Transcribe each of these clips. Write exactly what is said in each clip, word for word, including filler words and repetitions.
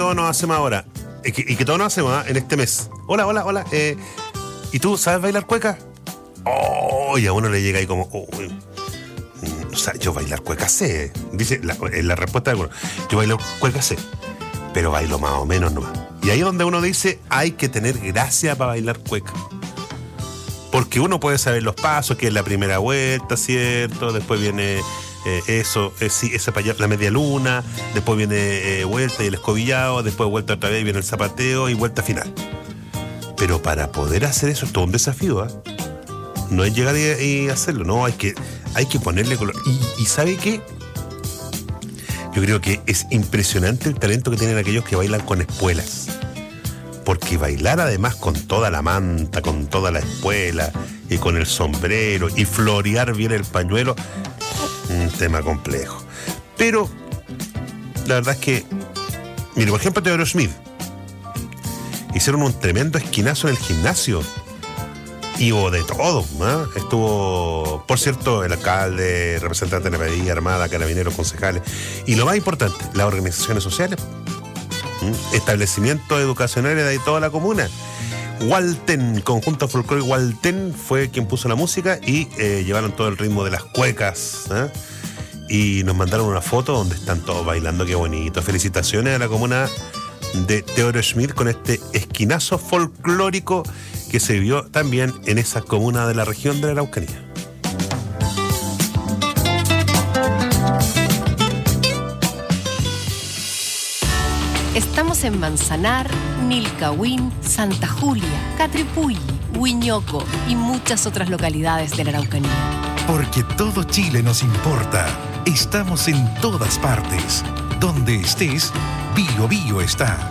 todos nos hacemos ahora. Y que, y que todos nos hacemos ¿eh? en este mes. Hola, hola, hola. Eh, ¿Y tú sabes bailar cueca? Oh, y a uno le llega ahí como... Oh, o sea, yo bailar cueca sé. Dice la, la respuesta de alguno. Yo bailar cueca sé. Pero bailo más o menos nomás. Y ahí es donde uno dice, hay que tener gracia para bailar cueca. Porque uno puede saber los pasos, que es la primera vuelta, ¿cierto? Después viene eh, eso, eh, sí, esa la media luna, después viene eh, vuelta y el escobillado, después vuelta otra vez, viene el zapateo y vuelta final. Pero para poder hacer eso es todo un desafío, ¿eh? No es llegar y, y hacerlo, no, hay que, hay que ponerle color. Y, y ¿sabe qué? Yo creo que es impresionante el talento que tienen aquellos que bailan con espuelas. Porque bailar además con toda la manta, con toda la espuela y con el sombrero y florear bien el pañuelo, un tema complejo. Pero la verdad es que, mire, por ejemplo, Teodoro Schmidt hicieron un tremendo esquinazo en el gimnasio. Y hubo de todo, ¿no? Estuvo, por cierto, el alcalde, representante de la Policía Armada, carabineros, concejales. Y lo más importante, las organizaciones sociales, ¿Mm? establecimientos educacionales de toda la comuna. Walten, Conjunto Folclórico Walten, fue quien puso la música y eh, llevaron todo el ritmo de las cuecas, ¿eh? Y nos mandaron una foto donde están todos bailando, qué bonito. Felicitaciones a la comuna de Teodoro Schmidt con este esquinazo folclórico que se vio también en esa comuna de la región de la Araucanía. Estamos en Manzanar, Nilcahuín, Santa Julia, Catripulli, Huiñoco y muchas otras localidades de la Araucanía. Porque todo Chile nos importa. Estamos en todas partes. Donde estés, Bio Bio está.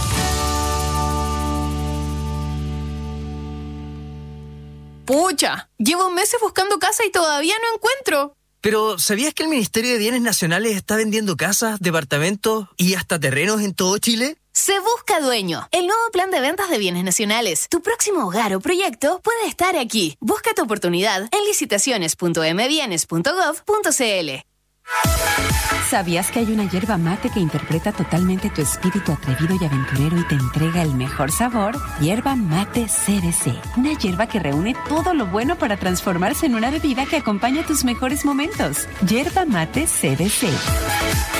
Pucha, llevo meses buscando casa y todavía no encuentro. Pero, ¿sabías que el Ministerio de Bienes Nacionales está vendiendo casas, departamentos y hasta terrenos en todo Chile? Se busca dueño. El nuevo plan de ventas de bienes nacionales. Tu próximo hogar o proyecto puede estar aquí. Busca tu oportunidad en licitaciones punto m bienes punto gov punto c l. ¿Sabías que hay una yerba mate que interpreta totalmente tu espíritu atrevido y aventurero y te entrega el mejor sabor? Yerba Mate C D C. Una yerba que reúne todo lo bueno para transformarse en una bebida que acompaña tus mejores momentos. Yerba Mate C D C.